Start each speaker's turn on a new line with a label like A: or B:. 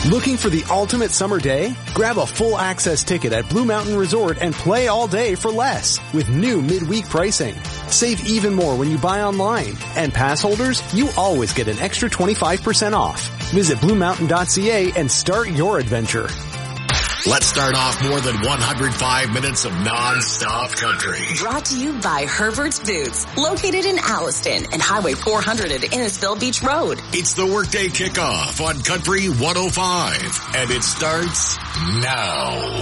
A: Looking for the ultimate summer day? Grab a full access ticket at Blue Mountain Resort and play all day for less with new midweek pricing. Save even more when you buy online. And pass holders, you always get an extra 25% off. Visit BlueMountain.ca and start your adventure.
B: Let's start off more than 105 minutes of non-stop country.
C: Brought to you by Herbert's Boots, located in Alliston and Highway 400 at Innisfil Beach Road.
B: It's the Workday Kickoff on Country 105, and it starts now.